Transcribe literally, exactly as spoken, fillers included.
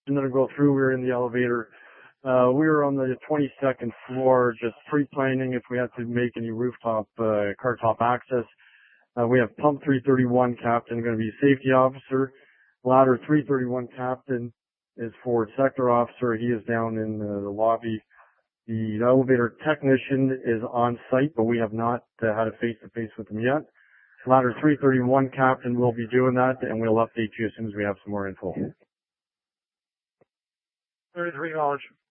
I'm going to go through. We were in the elevator. Uh, we were on the twenty-second floor, just pre-planning if we had to make any rooftop, uh, car top access. Uh, we have pump three thirty-one captain, going to be safety officer. Ladder three thirty-one captain is forward sector officer. He is down in uh, the lobby. The elevator technician is on site, but we have not uh, had a face-to-face with him yet. Ladder three thirty-one captain will be doing that, and we'll update you as soon as we have some more info. thirty-three knowledge.